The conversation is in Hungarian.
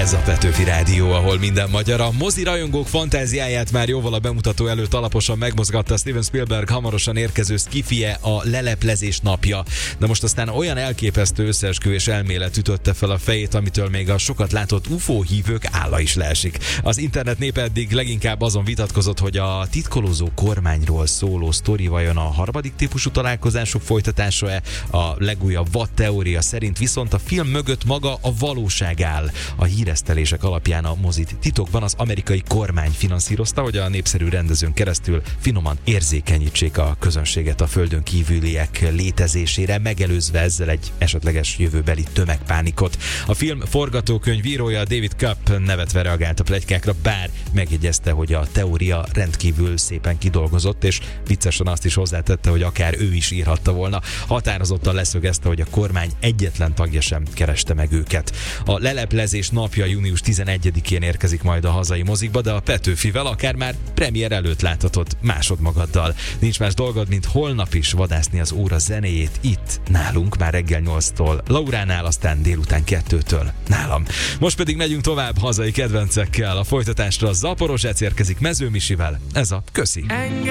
Ez a Petőfi Rádió, ahol minden magyar. A mozi rajongók fantáziáját már jóval a bemutató előtt alaposan megmozgatta Steven Spielberg hamarosan érkező szkifije, a Leleplezés napja. De most aztán olyan elképesztő összeesküvés elmélet ütötte fel a fejét, amitől még a sokat látott UFO hívők álla is leesik. Az internet népe eddig leginkább azon vitatkozott, hogy a titkolózó kormányról szóló sztori vajon a harmadik típusú találkozások folytatása-e. A legújabb vad teória szerint viszont a film mögött maga a valóság áll. A híresztelések alapján a mozit titokban az amerikai kormány finanszírozta, hogy a népszerű rendezőn keresztül finoman érzékenyítsék a közönséget a földön kívüliek létezésére, megelőzve ezzel egy esetleges jövőbeli tömegpánikot. A film forgatókönyvírója David Koepp nevetve reagált a pletykákra, bár megjegyezte, hogy a teória rendkívül szépen kidolgozott, és viccesen azt is hozzátette, hogy akár ő is írhatta volna. Határozottan leszögezte, hogy a kormány egyetlen tagja sem kereste meg őket. A Leleplezés napja június 11-én érkezik majd a hazai mozikba, de a Petőfivel akár már premier előtt láthatod másodmagaddal. Nincs más dolgod, mint holnap is vadászni az óra zenéjét itt, nálunk, már reggel 8-tól Lauránál, aztán délután 2-től nálam. Most pedig megyünk tovább hazai kedvencekkel. A folytatásra Zaporozsec érkezik Mező Misivel. Ez a Köszi.